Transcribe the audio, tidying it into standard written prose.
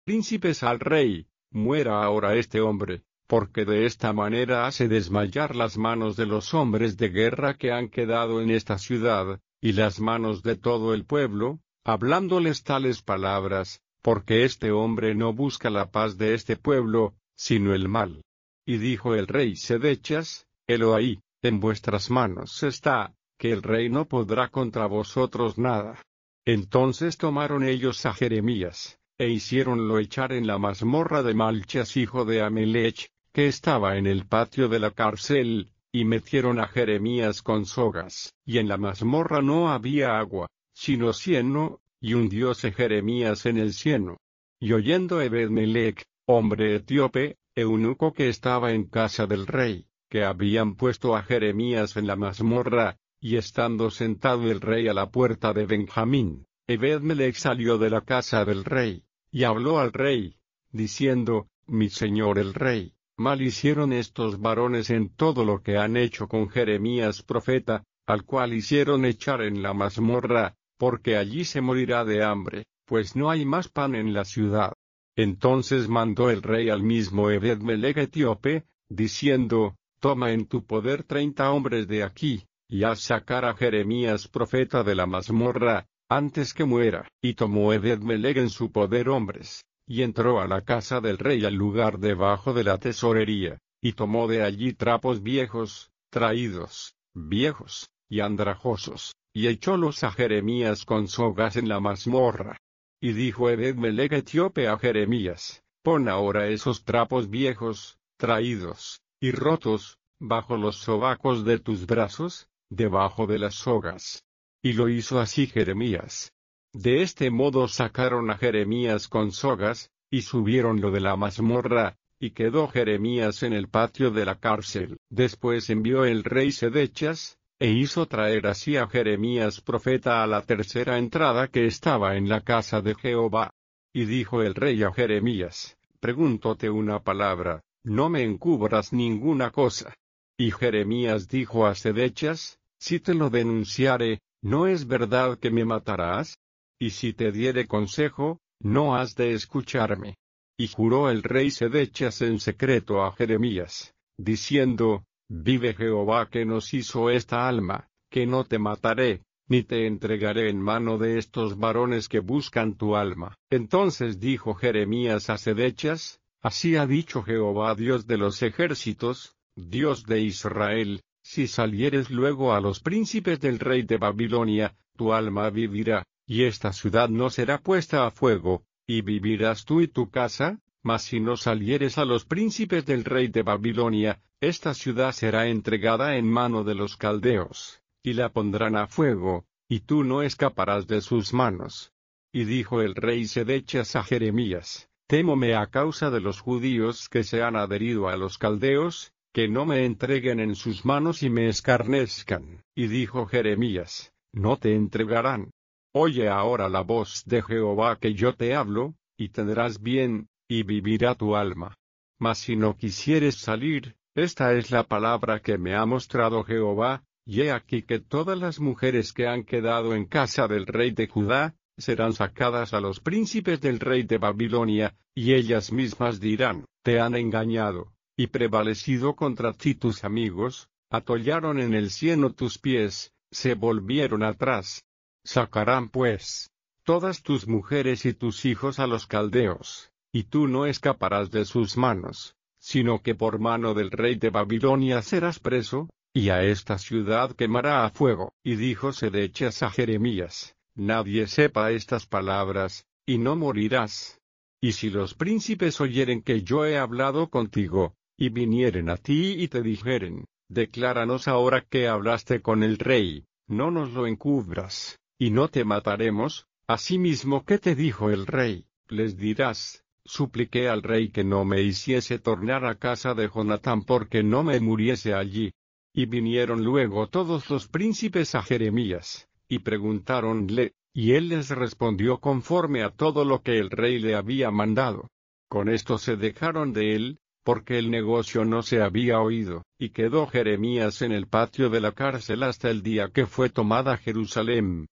príncipes al rey: muera ahora este hombre, porque de esta manera hace desmayar las manos de los hombres de guerra que han quedado en esta ciudad, y las manos de todo el pueblo, hablándoles tales palabras, porque este hombre no busca la paz de este pueblo, sino el mal. Y dijo el rey Sedechas: helo ahí, en vuestras manos está, que el rey no podrá contra vosotros nada. Entonces tomaron ellos a Jeremías, e hiciéronlo echar en la mazmorra de Malchas hijo de Amelech, que estaba en el patio de la cárcel, y metieron a Jeremías con sogas. Y en la mazmorra no había agua, sino cieno, y hundióse Jeremías en el cieno. Y oyendo Ebed-melech, hombre etíope, eunuco que estaba en casa del rey, que habían puesto a Jeremías en la mazmorra, y estando sentado el rey a la puerta de Benjamín, Ebed-melech salió de la casa del rey, y habló al rey, diciendo: mi señor el rey, mal hicieron estos varones en todo lo que han hecho con Jeremías profeta, al cual hicieron echar en la mazmorra, porque allí se morirá de hambre, pues no hay más pan en la ciudad. Entonces mandó el rey al mismo Ebed-melech etíope, diciendo: toma en tu poder 30 hombres de aquí, y haz sacar a Jeremías profeta de la mazmorra, antes que muera. Y tomó Ebed-melech en su poder hombres, y entró a la casa del rey al lugar debajo de la tesorería, y tomó de allí trapos viejos, traídos, viejos, y andrajosos, y echólos a Jeremías con sogas en la mazmorra. Y dijo Ebed-melech etíope a Jeremías: pon ahora esos trapos viejos, traídos, y rotos, bajo los sobacos de tus brazos, debajo de las sogas. Y lo hizo así Jeremías. De este modo sacaron a Jeremías con sogas, y subiéronlo de la mazmorra, y quedó Jeremías en el patio de la cárcel. Después envió el rey Sedechas, e hizo traer así a Jeremías profeta a la tercera entrada que estaba en la casa de Jehová. Y dijo el rey a Jeremías: pregúntote una palabra, no me encubras ninguna cosa. Y Jeremías dijo a Sedechas: si te lo denunciare, ¿no es verdad que me matarás? Y si te diere consejo, no has de escucharme. Y juró el rey Sedechas en secreto a Jeremías, diciendo: vive Jehová que nos hizo esta alma, que no te mataré, ni te entregaré en mano de estos varones que buscan tu alma. Entonces dijo Jeremías a Sedechas: así ha dicho Jehová Dios de los ejércitos, Dios de Israel: si salieres luego a los príncipes del rey de Babilonia, tu alma vivirá, y esta ciudad no será puesta a fuego, y vivirás tú y tu casa. Mas si no salieres a los príncipes del rey de Babilonia, esta ciudad será entregada en mano de los caldeos, y la pondrán a fuego, y tú no escaparás de sus manos. Y dijo el rey Sedechas a Jeremías: témome a causa de los judíos que se han adherido a los caldeos, que no me entreguen en sus manos y me escarnezcan. Y dijo Jeremías: no te entregarán. Oye ahora la voz de Jehová que yo te hablo, y tendrás bien, y vivirá tu alma. Mas si no quisieres salir, esta es la palabra que me ha mostrado Jehová, y he aquí que todas las mujeres que han quedado en casa del rey de Judá, serán sacadas a los príncipes del rey de Babilonia, y ellas mismas dirán: te han engañado, y prevalecido contra ti tus amigos, atollaron en el cieno tus pies, se volvieron atrás. Sacarán pues todas tus mujeres y tus hijos a los caldeos, y tú no escaparás de sus manos, sino que por mano del rey de Babilonia serás preso, y a esta ciudad quemará a fuego. Y dijo Sedechas a Jeremías: nadie sepa estas palabras, y no morirás. Y si los príncipes oyeren que yo he hablado contigo, y vinieren a ti y te dijeren: decláranos ahora que hablaste con el rey, no nos lo encubras, y no te mataremos. Asimismo, ¿qué te dijo el rey? Les dirás: supliqué al rey que no me hiciese tornar a casa de Jonatán porque no me muriese allí. Y vinieron luego todos los príncipes a Jeremías, y preguntáronle, y él les respondió conforme a todo lo que el rey le había mandado. Con esto se dejaron de él, porque el negocio no se había oído, y quedó Jeremías en el patio de la cárcel hasta el día que fue tomada Jerusalén.